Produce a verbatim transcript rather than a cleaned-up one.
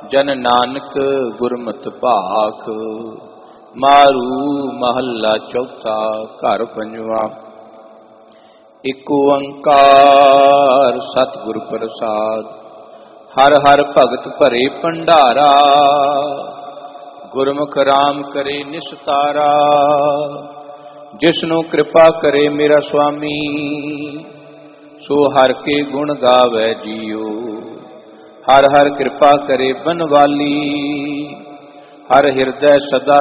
ਜਨ ਨਾਨਕ ਗੁਰਮਤਿ ਭਾਖ। ਮਾਰੂ ਮਹੱਲਾ ਚੌਥਾ। ਘਰ ਪੰਜਵਾ। ਇਕ ਓੰਕਾਰ ਸਤਿਗੁਰ ਪ੍ਰਸਾਦ। ਹਰ ਹਰ ਭਗਤ ਭਰੇ ਭੰਡਾਰਾ, ਗੁਰਮੁਖ ਰਾਮ ਕਰੇ ਨਿਸਤਾਰਾ। ਜਿਸਨੂੰ ਕਿਰਪਾ ਕਰੇ ਮੇਰਾ ਸੁਆਮੀ, ਸੋ ਹਰ ਕੇ ਗੁਣ ਗਾਵੇ ਜੀਓ। ਹਰ ਹਰ ਕਿਰਪਾ ਕਰੇ ਬਨਵਾਲੀ, ਹਰ ਹਿਰਦੈ ਸਦਾ